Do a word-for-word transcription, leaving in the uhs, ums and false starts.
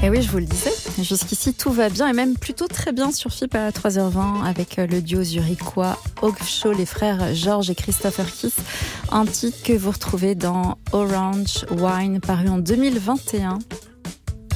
Et oui, je vous le disais, jusqu'ici tout va bien et même plutôt très bien sur F I P à trois heures vingt avec le duo zurichois Hogshaw, les frères Georges et Christopher Kiss, un titre que vous retrouvez dans Orange Wine paru en deux mille vingt et un.